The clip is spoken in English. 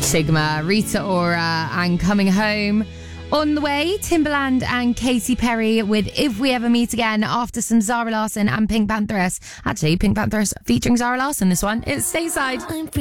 Sigma, Rita Ora, and Coming Home. On the way, Timbaland and Katy Perry with If We Ever Meet Again, after some Zara Larsson and Pink Pantheress. Actually, Pink Pantheress featuring Zara Larsson, this one. It's Stayside.